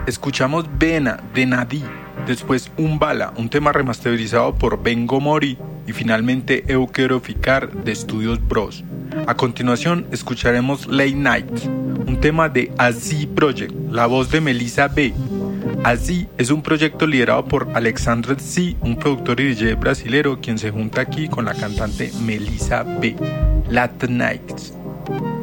Escuchamos Vena de Nadi, después Umbala, un tema remasterizado por Vengo Mori, y finalmente Eu Quero Ficar de Estudios Bros. A continuación escucharemos Late Night, un tema de Azzi Project, la voz de Melissa B. Azzi es un proyecto liderado por Alexandre Z, un productor y DJ brasilero quien se junta aquí con la cantante Melissa B. Late Night.